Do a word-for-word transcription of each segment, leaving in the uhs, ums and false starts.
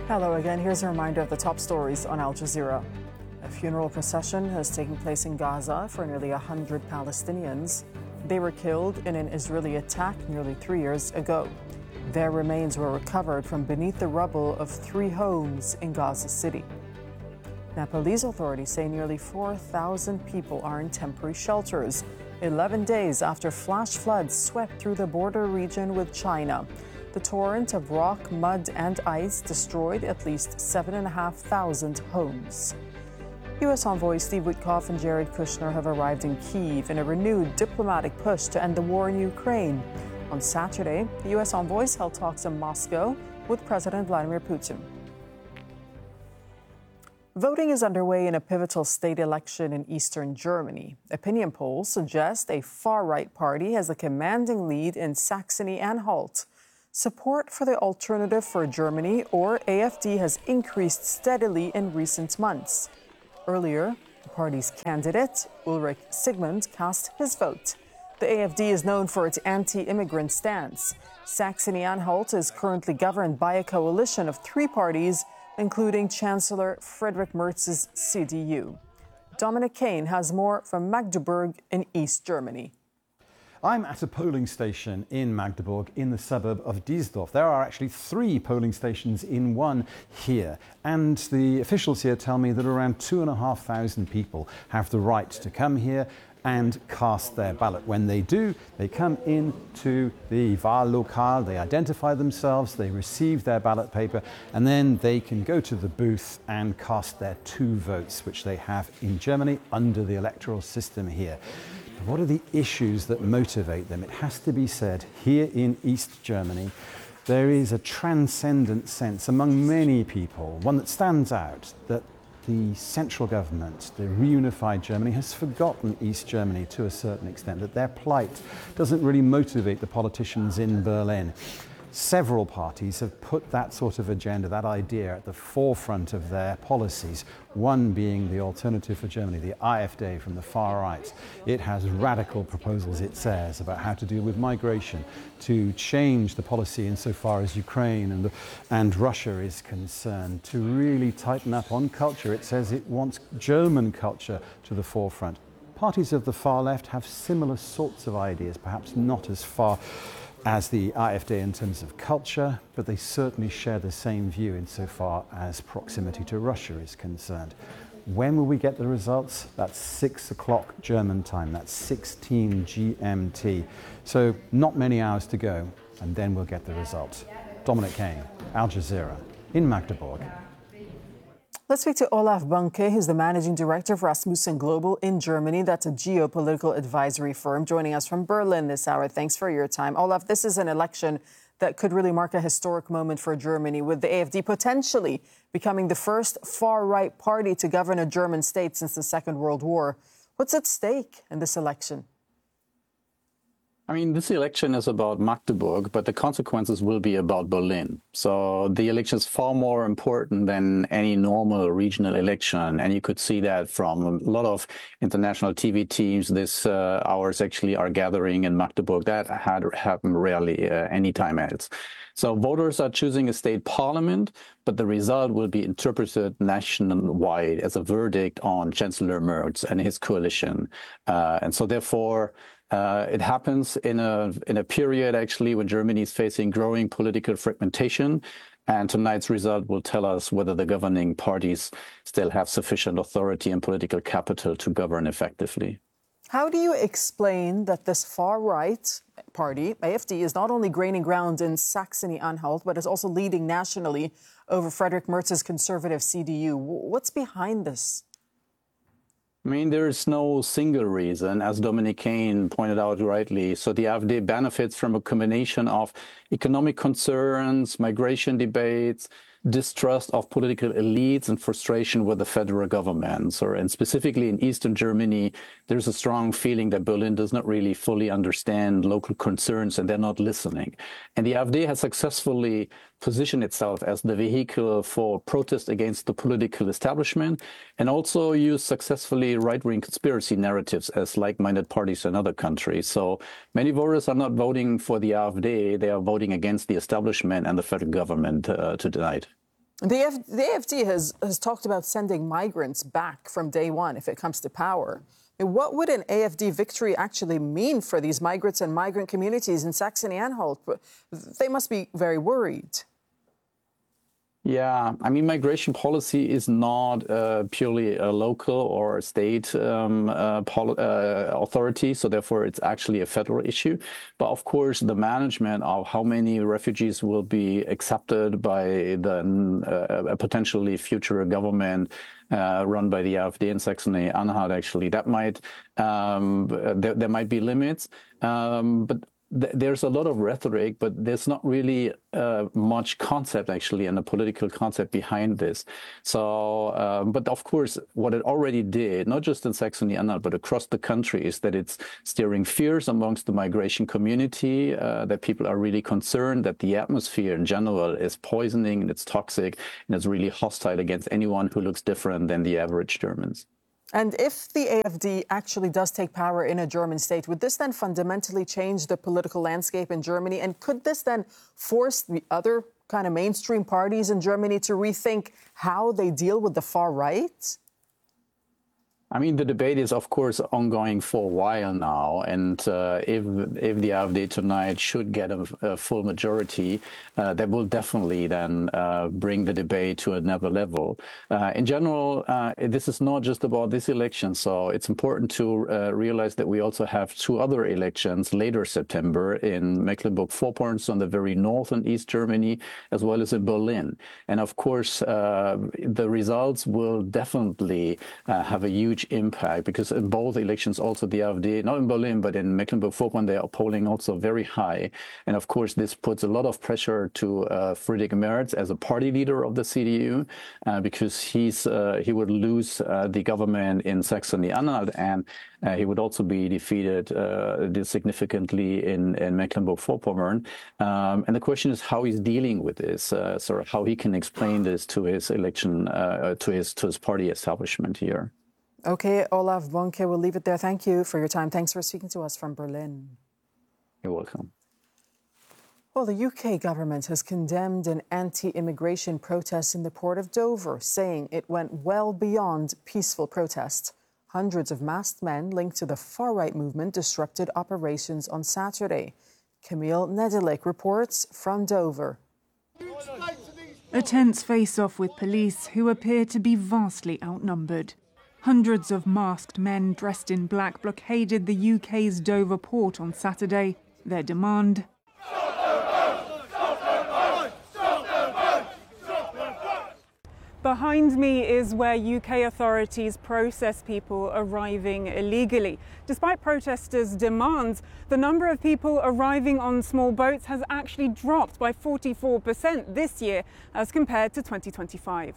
Hello again. Here's a reminder of the top stories on Al Jazeera. A funeral procession has taken place in Gaza for nearly one hundred Palestinians. They were killed in an Israeli attack nearly three years ago. Their remains were recovered from beneath the rubble of three homes in Gaza City. Nepalese authorities say nearly four thousand people are in temporary shelters, eleven days after flash floods swept through the border region with China. The torrent of rock, mud, and ice destroyed at least seven thousand five hundred homes. U S envoys Steve Witkoff and Jared Kushner have arrived in Kyiv in a renewed diplomatic push to end the war in Ukraine. On Saturday, the U S envoys held talks in Moscow with President Vladimir Putin. Voting is underway in a pivotal state election in eastern Germany. Opinion polls suggest a far-right party has a commanding lead in Saxony-Anhalt. Support for the Alternative for Germany, or A F D, has increased steadily in recent months. Earlier, the party's candidate, Ulrich Sigmund, cast his vote. The A F D is known for its anti-immigrant stance. Saxony-Anhalt is currently governed by a coalition of three parties, including Chancellor Friedrich Merz's C D U. Dominic Kane has more from Magdeburg in East Germany. I'm at a polling station in Magdeburg in the suburb of Diesdorf. There are actually three polling stations in one here. And the officials here tell me that around two and a half thousand people have the right to come here and cast their ballot. When they do, they come into the Wahllokal, they identify themselves, they receive their ballot paper, and then they can go to the booth and cast their two votes, which they have in Germany under the electoral system here. What are the issues that motivate them? It has to be said, here in East Germany, there is a transcendent sense among many people, one that stands out, that the central government, the reunified Germany, has forgotten East Germany to a certain extent, that their plight doesn't really motivate the politicians in Berlin. Several parties have put that sort of agenda, that idea, at the forefront of their policies, one being the Alternative for Germany, the AfD from the far right. It has radical proposals, it says, about how to deal with migration, to change the policy insofar as Ukraine and, the, and Russia is concerned, to really tighten up on culture. It says it wants German culture to the forefront. Parties of the far left have similar sorts of ideas, perhaps not as far as the AfD in terms of culture, but they certainly share the same view insofar as proximity to Russia is concerned. When will we get the results? That's six o'clock German time, that's sixteen G M T. So not many hours to go, and then we'll get the results. Dominic Kane, Al Jazeera, in Magdeburg. Let's speak to Olaf Bunke, who's the managing director of Rasmussen Global in Germany. That's a geopolitical advisory firm, joining us from Berlin this hour. Thanks for your time. Olaf, this is an election that could really mark a historic moment for Germany, with the A F D potentially becoming the first far-right party to govern a German state since the Second World War. What's at stake in this election? I mean, this election is about Magdeburg, but the consequences will be about Berlin. So the election is far more important than any normal regional election. And you could see that from a lot of international T V teams this uh, hours actually are gathering in Magdeburg. That had happened rarely uh, any time else. So voters are choosing a state parliament, but the result will be interpreted nationwide as a verdict on Chancellor Merz and his coalition. Uh, and so therefore, Uh, it happens in a in a period actually when Germany is facing growing political fragmentation, and tonight's result will tell us whether the governing parties still have sufficient authority and political capital to govern effectively. How do you explain that this far-right party, A F D, is not only gaining ground in Saxony-Anhalt, but is also leading nationally over Friedrich Merz's conservative C D U? What's behind this? I mean, there is no single reason, as Dominic Kane pointed out rightly. So the AfD benefits from a combination of economic concerns, migration debates, distrust of political elites, and frustration with the federal government. So, and specifically in Eastern Germany, there's a strong feeling that Berlin does not really fully understand local concerns and they're not listening. And the AfD has successfully positioned itself as the vehicle for protest against the political establishment, and also used successfully right-wing conspiracy narratives as like-minded parties in other countries. So many voters are not voting for the AfD, they are voting against the establishment and the federal government uh, tonight. The, F- the A F D has, has talked about sending migrants back from day one if it comes to power. What would an A F D victory actually mean for these migrants and migrant communities in Saxony-Anhalt? They must be very worried. Yeah, I mean, migration policy is not uh, purely a local or a state um, uh, poli- uh, authority, so therefore it's actually a federal issue. But of course, the management of how many refugees will be accepted by the uh, potentially future government uh, run by the A F D in Saxony-Anhalt, actually, that might um, there, there might be limits, um, but. There's a lot of rhetoric, but there's not really uh, much concept, actually, and a political concept behind this. So, um, but of course, what it already did, not just in Saxony-Anhalt, but across the country, is that it's stirring fears amongst the migration community, uh, that people are really concerned that the atmosphere in general is poisoning and it's toxic and it's really hostile against anyone who looks different than the average Germans. And if the A F D actually does take power in a German state, would this then fundamentally change the political landscape in Germany? And could this then force the other kind of mainstream parties in Germany to rethink how they deal with the far right? I mean, the debate is, of course, ongoing for a while now, and uh, if if the A F D tonight should get a, a full majority, uh, that will definitely then uh, bring the debate to another level. Uh, in general, uh, this is not just about this election, so it's important to uh, realize that we also have two other elections later September in Mecklenburg-Vorpommern, so in the very north and east Germany, as well as in Berlin. And of course, uh, the results will definitely uh, have a huge impact, because in both elections also the A F D, not in Berlin, but in Mecklenburg-Vorpommern, they are polling also very high. And of course, this puts a lot of pressure to uh, Friedrich Merz as a party leader of the C D U, uh, because he's uh, he would lose uh, the government in Saxony-Anhalt, and uh, he would also be defeated uh, significantly in, in Mecklenburg-Vorpommern. Um, and the question is how he's dealing with this, uh, sort of how he can explain this to his election, uh, to his to his party establishment here. OK, Olaf Bonke, we'll leave it there. Thank you for your time. Thanks for speaking to us from Berlin. You're welcome. Well, the U K government has condemned an anti-immigration protest in the port of Dover, saying it went well beyond peaceful protest. Hundreds of masked men linked to the far-right movement disrupted operations on Saturday. Camille Nedelik reports from Dover. A tense face-off with police who appear to be vastly outnumbered. Hundreds of masked men dressed in black blockaded the U K's Dover port on Saturday. Their demand: behind me is where U K authorities process people arriving illegally. Despite protesters' demands, the number of people arriving on small boats has actually dropped by forty-four percent this year as compared to twenty twenty-five.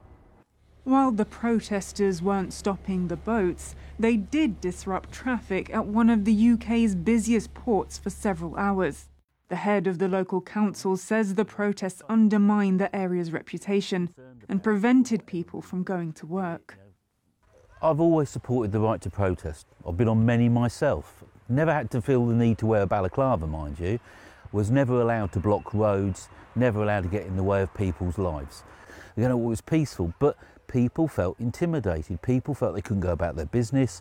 While the protesters weren't stopping the boats, they did disrupt traffic at one of the U K's busiest ports for several hours. The head of the local council says the protests undermined the area's reputation and prevented people from going to work. I've always supported the right to protest. I've been on many myself. Never had to feel the need to wear a balaclava, mind you. Was never allowed to block roads, never allowed to get in the way of people's lives. You know, it was peaceful, but people felt intimidated. People felt they couldn't go about their business.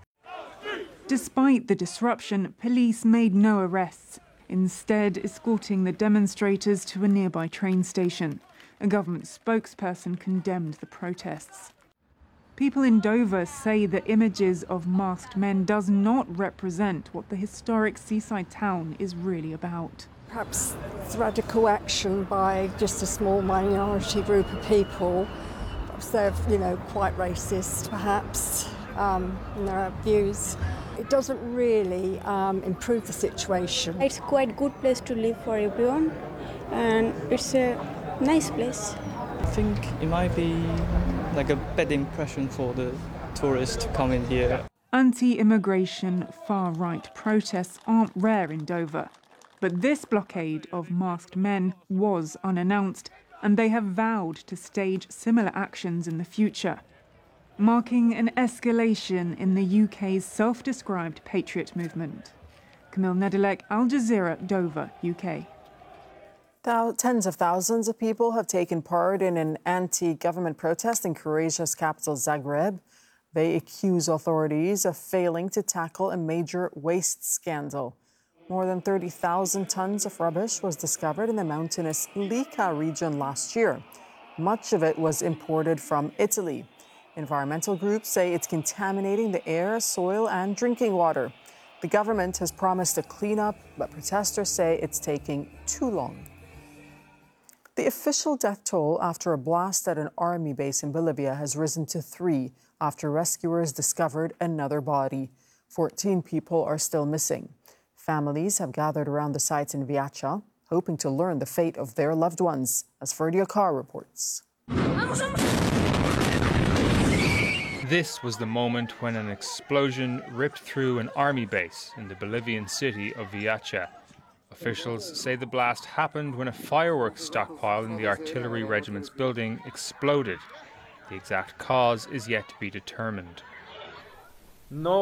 Despite the disruption, police made no arrests, instead escorting the demonstrators to a nearby train station. A government spokesperson condemned the protests. People in Dover say the images of masked men does not represent what the historic seaside town is really about. Perhaps it's radical action by just a small minority group of people. They're, you know, quite racist, perhaps, um, in their views. It doesn't really um, improve the situation. It's quite a good place to live for everyone, and it's a nice place. I think it might be like a bad impression for the tourists to come in here. Anti-immigration, far-right protests aren't rare in Dover, but this blockade of masked men was unannounced, and they have vowed to stage similar actions in the future, marking an escalation in the U K's self-described patriot movement. Camille Nedelik, Al Jazeera, Dover, U K. Thou- tens of thousands of people have taken part in an anti-government protest in Croatia's capital, Zagreb. They accuse authorities of failing to tackle a major waste scandal. More than thirty thousand tons of rubbish was discovered in the mountainous Lika region last year. Much of it was imported from Italy. Environmental groups say it's contaminating the air, soil, and drinking water. The government has promised a cleanup, but protesters say it's taking too long. The official death toll after a blast at an army base in Bolivia has risen to three after rescuers discovered another body. fourteen people are still missing. Families have gathered around the sites in Viacha, hoping to learn the fate of their loved ones, as Ferdia Carr reports. This was the moment when an explosion ripped through an army base in the Bolivian city of Viacha. Officials say the blast happened when a fireworks stockpile in the artillery regiment's building exploded. The exact cause is yet to be determined. No